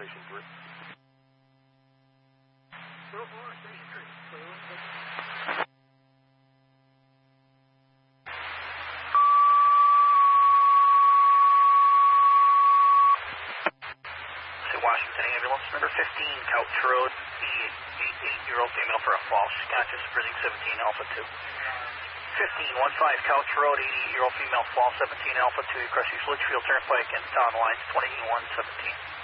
Station 3. 04, Station 3. Washington ambulance number 15, Couch Road, 88-year-old female for a false conscious, breathing 17 Alpha 2. 1515 Couch Road, 88-year-old female, false 17 Alpha 2, across East Litchfield Turnpike and town lines 2117.